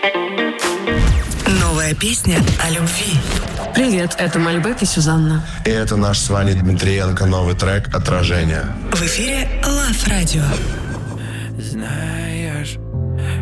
Новая песня о любви. Привет, это Мальбек и Сюзанна. И это наш с вами Дмитриенко новый трек «Отражение». В эфире Love Radio. Знаешь,